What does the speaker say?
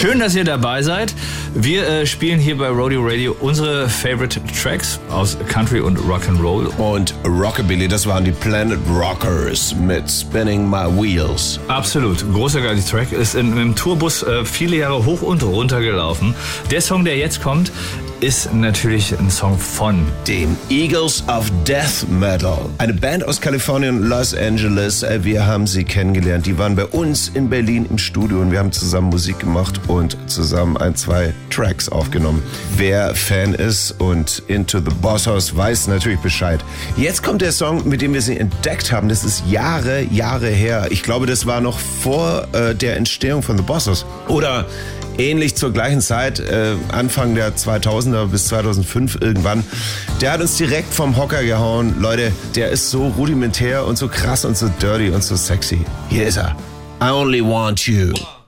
Schön, dass ihr dabei seid. Wir spielen hier bei Rodeo Radio unsere Favorite Tracks aus Country und Rock'n'Roll. Und Rockabilly, das waren die Planet Rockers mit Spinning My Wheels. Absolut, großartiger Track. Ist im Tourbus viele Jahre hoch und runter gelaufen. Der Song, der jetzt kommt, ist natürlich ein Song von den Eagles of Death Metal. Eine Band aus Kalifornien, Los Angeles. Wir haben sie kennengelernt. Die waren bei uns in Berlin im Studio und wir haben zusammen Musik gemacht und zusammen 2 Tracks aufgenommen. Wer Fan ist und Into the Boss House weiß natürlich Bescheid. Jetzt kommt der Song, mit dem wir sie entdeckt haben. Das ist Jahre her. Ich glaube, das war noch vor der Entstehung von The Boss House. Oder ähnlich zur gleichen Zeit, Anfang der 2000er bis 2005 irgendwann. Der hat uns direkt vom Hocker gehauen. Leute, der ist so rudimentär und so krass und so dirty und so sexy. Hier ist er. I Only Want You.